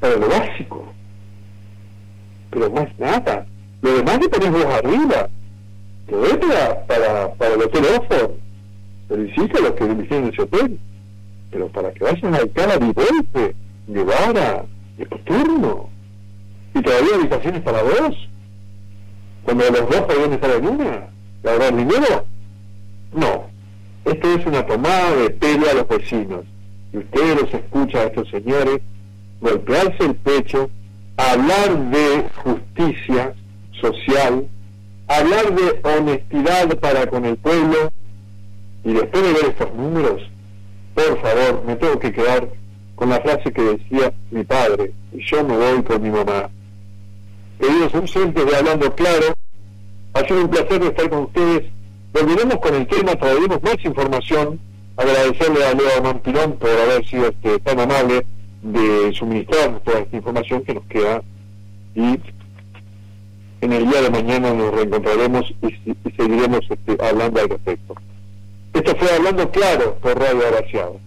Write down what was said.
para lo básico, pero más nada. Lo demás le ponés vos arriba, lo es para el hotel Oxford, felicito a los que eligieron ese hotel, pero para que vayan al Cala de Golpe, Guevara, de Coturno, y todavía habitaciones para vos, cuando los dos podían estar en una, ¿lavar dinero? No, esto es una tomada de pelo a los vecinos, y ustedes los escuchan a estos señores golpearse el pecho, hablar de justicia social, hablar de honestidad para con el pueblo, y después de ver estos números, por favor, me tengo que quedar con la frase que decía mi padre, y yo me voy con mi mamá. Queridos oyentes de Hablando Claro, ha sido un placer estar con ustedes. Volveremos con el tema, traeremos más información. Agradecerle a Leo Mampirón por haber sido tan amable de suministrar toda esta información que nos queda, y en el día de mañana nos reencontraremos y seguiremos hablando al respecto. Esto fue Hablando Claro por Radio Agraciado.